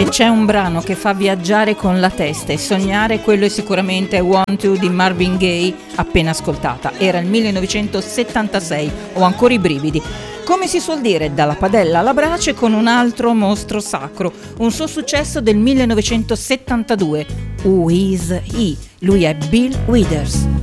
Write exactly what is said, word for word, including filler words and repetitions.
Se c'è un brano che fa viaggiare con la testa e sognare, quello è sicuramente Want To di Marvin Gaye, appena ascoltata. Era il millenovecentosettantasei, ho ancora i brividi. Come si suol dire, dalla padella alla brace con un altro mostro sacro, un suo successo del millenovecentosettantadue, Who Is He? Lui è Bill Withers.